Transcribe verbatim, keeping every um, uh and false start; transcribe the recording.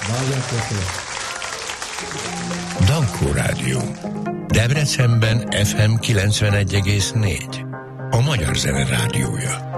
Dankó Rádió. Debrecenben ef em kilencvenegy egész négy. A Magyar Zene Rádiója.